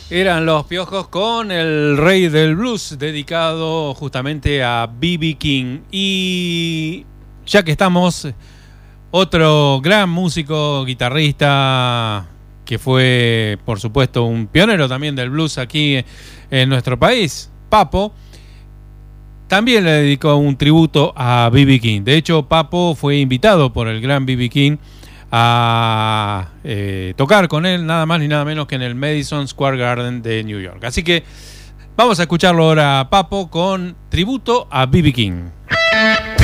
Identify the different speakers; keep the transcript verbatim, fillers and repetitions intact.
Speaker 1: Eran Los Piojos con El Rey del Blues, dedicado justamente a B B King. Y ya que estamos, otro gran músico, guitarrista, que fue, por supuesto, un pionero también del blues aquí en nuestro país, Papo, también le dedicó un tributo a B B King. De hecho, Papo fue invitado por el gran B B King a eh, tocar con él nada más ni nada menos que en el Madison Square Garden de New York. Así que vamos a escucharlo ahora, Papo, con tributo a B B King.